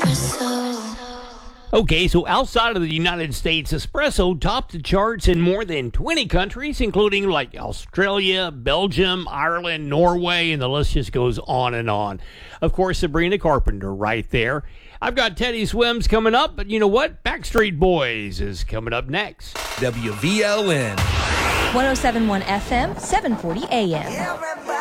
Okay, so outside of the United States, espresso topped the charts in more than 20 countries, including like Australia, Belgium, Ireland, Norway, and the list just goes on and on. Of course, Sabrina Carpenter right there. I've got Teddy Swims coming up, but you know what? Backstreet Boys is coming up next. WVLN 1071 FM, 740 AM.